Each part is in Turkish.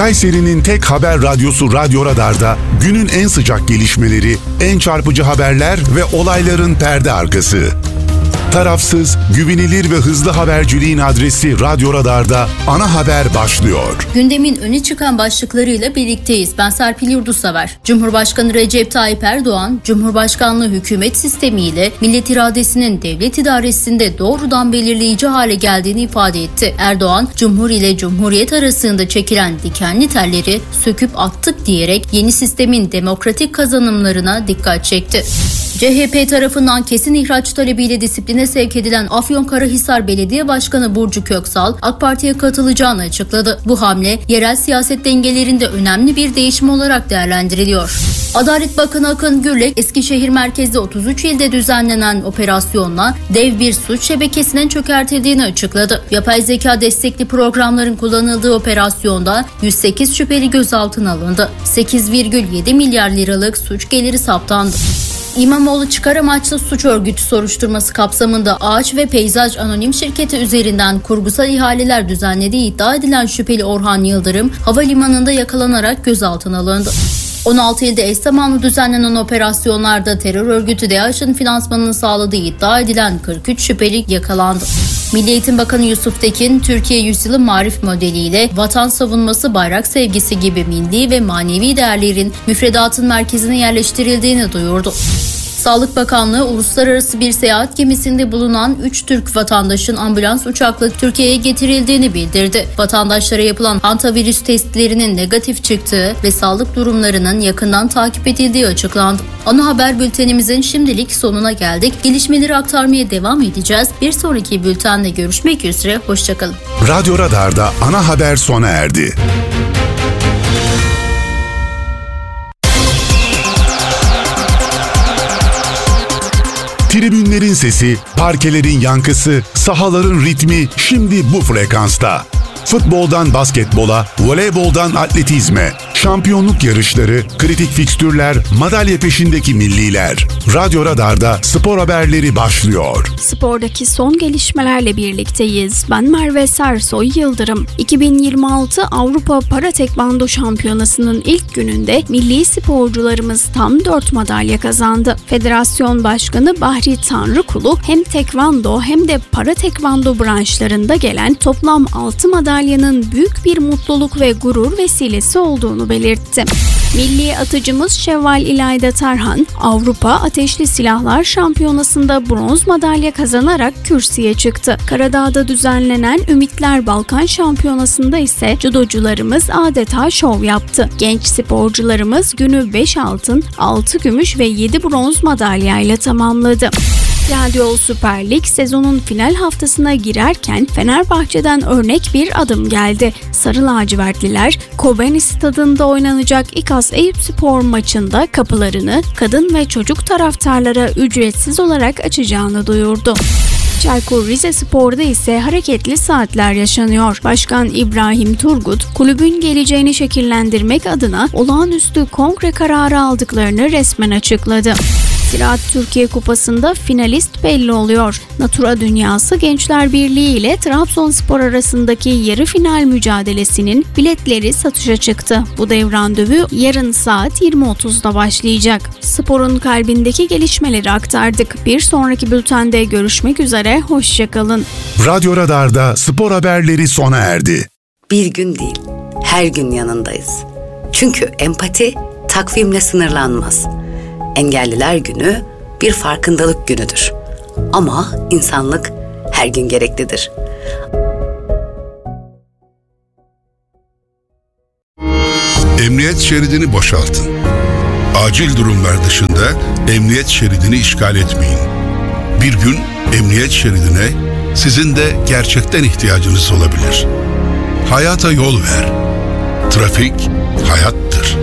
Kayseri'nin tek haber radyosu Radyo Radar'da günün en sıcak gelişmeleri, en çarpıcı haberler ve olayların perde arkası. Tarafsız, güvenilir ve hızlı haberciliğin adresi Radyo Radar'da ana haber başlıyor. Gündemin öne çıkan başlıklarıyla birlikteyiz. Ben Serpil Yurdusever. Cumhurbaşkanı Recep Tayyip Erdoğan, Cumhurbaşkanlığı hükümet sistemiyle millet iradesinin devlet idaresinde doğrudan belirleyici hale geldiğini ifade etti. Erdoğan, Cumhur ile Cumhuriyet arasında çekilen dikenli telleri söküp attık diyerek yeni sistemin demokratik kazanımlarına dikkat çekti. CHP tarafından kesin ihraç talebiyle disipline sevk edilen Afyonkarahisar Belediye Başkanı Burcu Köksal, AK Parti'ye katılacağını açıkladı. Bu hamle yerel siyaset dengelerinde önemli bir değişim olarak değerlendiriliyor. Adalet Bakanı Akın Gürlek, Eskişehir merkezli 33 ilde düzenlenen operasyonla dev bir suç şebekesinin çökertildiğini açıkladı. Yapay zeka destekli programların kullanıldığı operasyonda 108 şüpheli gözaltına alındı. 8,7 milyar liralık suç geliri saptandı. İmamoğlu çıkar amaçlı suç örgütü soruşturması kapsamında Ağaç ve Peyzaj Anonim Şirketi üzerinden kurgusal ihaleler düzenlediği iddia edilen şüpheli Orhan Yıldırım havalimanında yakalanarak gözaltına alındı. 16 ilde eş zamanlı düzenlenen operasyonlarda terör örgütü DAEŞ'in finansmanını sağladığı iddia edilen 43 şüpheli yakalandı. Milli Eğitim Bakanı Yusuf Tekin, Türkiye Yüzyılı Marif modeliyle vatan savunması, bayrak sevgisi gibi milli ve manevi değerlerin müfredatın merkezine yerleştirildiğini duyurdu. Sağlık Bakanlığı, uluslararası bir seyahat gemisinde bulunan 3 Türk vatandaşın ambulans uçakla Türkiye'ye getirildiğini bildirdi. Vatandaşlara yapılan hantavirüs testlerinin negatif çıktığı ve sağlık durumlarının yakından takip edildiği açıklandı. Ana haber bültenimizin şimdilik sonuna geldik. Gelişmeleri aktarmaya devam edeceğiz. Bir sonraki bültenle görüşmek üzere. Hoşçakalın. Radyo Radar'da ana haber sona erdi. Tribünlerin sesi, parkelerin yankısı, sahaların ritmi şimdi bu frekansta. Futboldan basketbola, voleyboldan atletizme, şampiyonluk yarışları, kritik fikstürler, madalya peşindeki milliler. Radyo Radar'da spor haberleri başlıyor. Spordaki son gelişmelerle birlikteyiz. Ben Merve Sersoy Yıldırım. 2026 Avrupa Para Tekvando Şampiyonası'nın ilk gününde milli sporcularımız tam 4 madalya kazandı. Federasyon Başkanı Bahri Tanrıkulu hem tekvando hem de para tekvando branşlarında gelen toplam 6 madalyanın büyük bir mutluluk ve gurur vesilesi olduğunu belirtti. Milli atıcımız Şevval İlayda Tarhan, Avrupa Ateşli Silahlar Şampiyonası'nda bronz madalya kazanarak kürsüye çıktı. Karadağ'da düzenlenen Ümitler Balkan Şampiyonası'nda ise judocularımız adeta şov yaptı. Genç sporcularımız günü 5 altın, 6 gümüş ve 7 bronz madalyayla tamamladı. Trendyol Süper Lig sezonun final haftasına girerken Fenerbahçe'den örnek bir adım geldi. Sarı lacivertliler, Kobani Stadı'nda oynanacak İKAS Eyüpspor maçında kapılarını kadın ve çocuk taraftarlara ücretsiz olarak açacağını duyurdu. Çaykur Rizespor'da ise hareketli saatler yaşanıyor. Başkan İbrahim Turgut, kulübün geleceğini şekillendirmek adına olağanüstü kongre kararı aldıklarını resmen açıkladı. Ziraat Türkiye Kupası'nda finalist belli oluyor. Natura Dünyası Gençler Birliği ile Trabzonspor arasındaki yarı final mücadelesinin biletleri satışa çıktı. Bu dev randevu yarın saat 20.30'da başlayacak. Sporun kalbindeki gelişmeleri aktardık. Bir sonraki bültende görüşmek üzere, hoşçakalın. Radyo Radar'da spor haberleri sona erdi. Bir gün değil, her gün yanındayız. Çünkü empati takvimle sınırlanmaz. Engelliler Günü bir farkındalık günüdür. Ama insanlık her gün gereklidir. Emniyet şeridini boşaltın. Acil durumlar dışında emniyet şeridini işgal etmeyin. Bir gün emniyet şeridine sizin de gerçekten ihtiyacınız olabilir. Hayata yol ver. Trafik hayattır.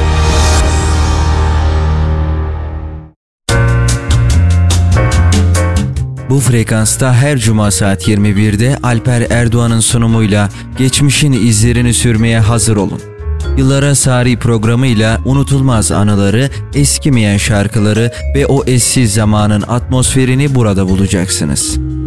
Bu frekansta her cuma saat 21'de Alper Erdoğan'ın sunumuyla geçmişin izlerini sürmeye hazır olun. Yıllara Sari programıyla unutulmaz anıları, eskimeyen şarkıları ve o eşsiz zamanın atmosferini burada bulacaksınız.